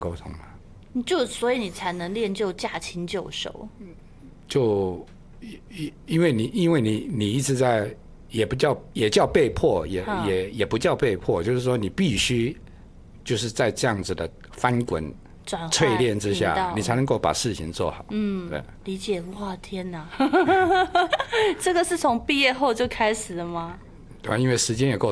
沟通嘛。 所以你才能练就驾轻就熟。 就因为你一直在，也叫被迫，也不叫被迫，就是说你必须就是在这样子的翻滚淬炼之下，你才能够把事情做好。对， 理解。哇，天哪！这个是从毕业后就开始了吗？ 对吧？因为时间也够